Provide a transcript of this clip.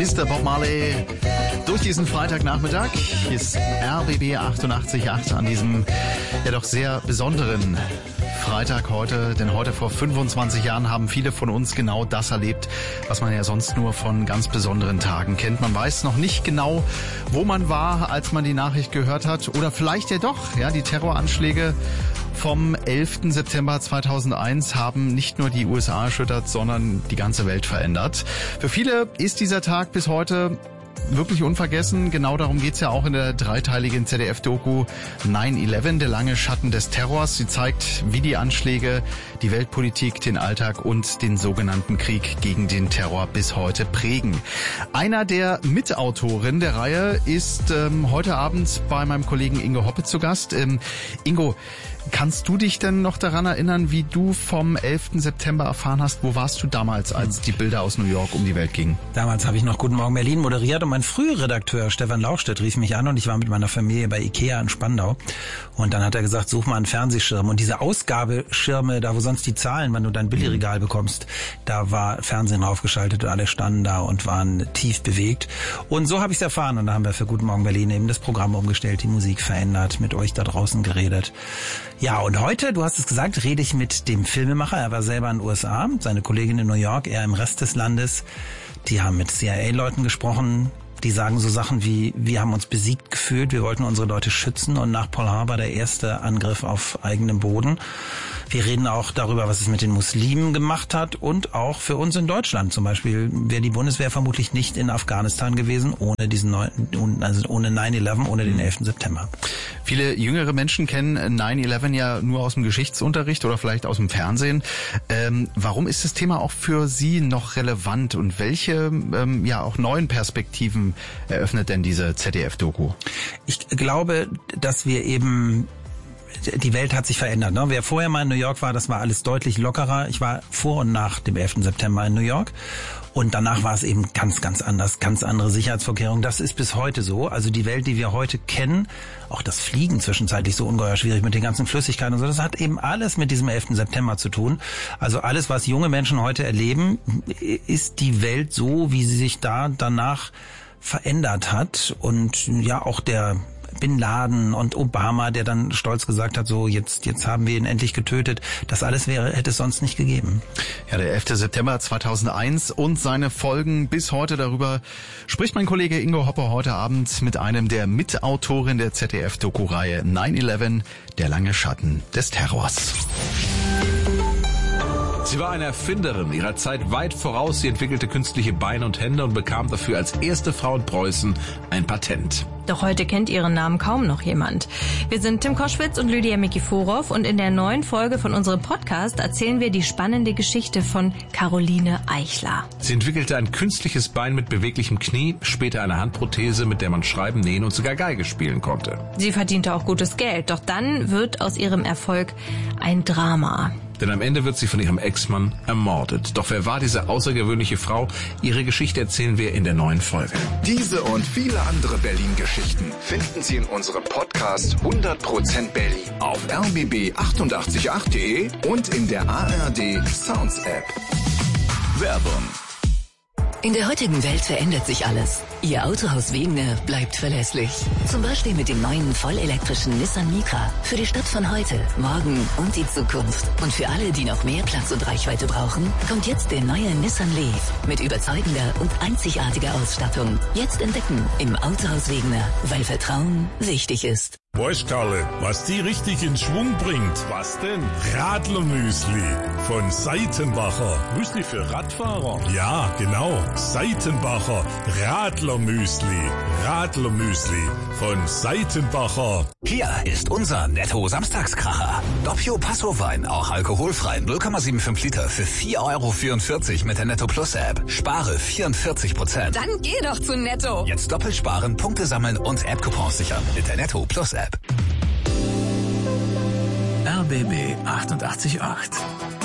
Mr. Bob Marley durch diesen Freitagnachmittag. Hier ist RBB 88.8 an diesem ja doch sehr besonderen Freitag heute, denn heute vor 25 Jahren haben viele von uns genau das erlebt, was man ja sonst nur von ganz besonderen Tagen kennt. Man weiß noch nicht genau, wo man war, als man die Nachricht gehört hat, oder vielleicht ja doch, ja, die Terroranschläge vom 11. September 2001 haben nicht nur die USA erschüttert, sondern die ganze Welt verändert. Für viele ist dieser Tag bis heute wirklich unvergessen. Genau darum geht's ja auch in der dreiteiligen ZDF-Doku 9/11, der lange Schatten des Terrors. Sie zeigt, wie die Anschläge die Weltpolitik, den Alltag und den sogenannten Krieg gegen den Terror bis heute prägen. Einer der Mitautoren der Reihe ist heute Abend bei meinem Kollegen Ingo Hoppe zu Gast. Ingo, kannst du dich denn noch daran erinnern, wie du vom 11. September erfahren hast? Wo warst du damals, als die Bilder aus New York um die Welt gingen? Damals habe ich noch Guten Morgen Berlin moderiert und mein früher Redakteur Stefan Lauchstedt rief mich an und ich war mit meiner Familie bei Ikea in Spandau. Und dann hat er gesagt, such mal einen Fernsehschirm. Und diese Ausgabeschirme, da wo sonst die Zahlen, wenn du dein Billigregal bekommst, da war Fernsehen aufgeschaltet und alle standen da und waren tief bewegt. Und so habe ich es erfahren. Und da haben wir für Guten Morgen Berlin eben das Programm umgestellt, die Musik verändert, mit euch da draußen geredet. Ja, und heute, du hast es gesagt, rede ich mit dem Filmemacher. Er war selber in den USA, seine Kollegin in New York, er im Rest des Landes. Die haben mit CIA-Leuten gesprochen. Die sagen so Sachen wie, wir haben uns besiegt gefühlt, wir wollten unsere Leute schützen und nach Pearl Harbor der erste Angriff auf eigenem Boden. Wir reden auch darüber, was es mit den Muslimen gemacht hat und auch für uns in Deutschland. Zum Beispiel wäre die Bundeswehr vermutlich nicht in Afghanistan gewesen ohne ohne 9/11, ohne den 11. September. Viele jüngere Menschen kennen 9/11 ja nur aus dem Geschichtsunterricht oder vielleicht aus dem Fernsehen. Warum ist das Thema auch für Sie noch relevant und welche auch neuen Perspektiven eröffnet denn diese ZDF-Doku? Ich glaube, dass wir eben, die Welt hat sich verändert. Ne? Wer vorher mal in New York war, das war alles deutlich lockerer. Ich war vor und nach dem 11. September in New York. Und danach war es eben ganz, ganz anders, ganz andere Sicherheitsvorkehrungen. Das ist bis heute so. Also die Welt, die wir heute kennen, auch das Fliegen zwischenzeitlich so ungeheuer schwierig mit den ganzen Flüssigkeiten und so, das hat eben alles mit diesem 11. September zu tun. Also alles, was junge Menschen heute erleben, ist die Welt so, wie sie sich danach verändert hat. Und ja, auch der Bin Laden und Obama, der dann stolz gesagt hat, so jetzt haben wir ihn endlich getötet. Das alles hätte es sonst nicht gegeben. Ja, der 11. September 2001 und seine Folgen bis heute, darüber spricht mein Kollege Ingo Hoppe heute Abend mit einem der Mitautoren der ZDF-Doku-Reihe 9/11, der lange Schatten des Terrors. Sie war eine Erfinderin, ihrer Zeit weit voraus. Sie entwickelte künstliche Beine und Hände und bekam dafür als erste Frau in Preußen ein Patent. Doch heute kennt ihren Namen kaum noch jemand. Wir sind Tim Koschwitz und Lydia Mikiforov und in der neuen Folge von unserem Podcast erzählen wir die spannende Geschichte von Caroline Eichler. Sie entwickelte ein künstliches Bein mit beweglichem Knie, später eine Handprothese, mit der man schreiben, nähen und sogar Geige spielen konnte. Sie verdiente auch gutes Geld, doch dann wird aus ihrem Erfolg ein Drama. Denn am Ende wird sie von ihrem Ex-Mann ermordet. Doch wer war diese außergewöhnliche Frau? Ihre Geschichte erzählen wir in der neuen Folge. Diese und viele andere Berlin-Geschichten finden Sie in unserem Podcast 100% Berlin auf rbb888.de und in der ARD Sounds App. Werbung. In der heutigen Welt verändert sich alles. Ihr Autohaus Wegener bleibt verlässlich. Zum Beispiel mit dem neuen vollelektrischen Nissan Micra. Für die Stadt von heute, morgen und die Zukunft. Und für alle, die noch mehr Platz und Reichweite brauchen, kommt jetzt der neue Nissan Leaf mit überzeugender und einzigartiger Ausstattung. Jetzt entdecken im Autohaus Wegener, weil Vertrauen wichtig ist. Weißt Karle, was die richtig in Schwung bringt? Was denn? Radlermüsli von Seitenbacher. Müsli für Radfahrer? Ja, genau. Seitenbacher Radlermüsli. Radlermüsli von Seitenbacher. Hier ist unser Netto-Samstagskracher. Doppio Passo-Wein, auch alkoholfrei, 0,75 Liter für 4,44 € mit der Netto Plus App. Spare 44%. Dann geh doch zu Netto. Jetzt doppelt sparen, Punkte sammeln und App-Coupons sichern mit der Netto Plus App. RBB 88.8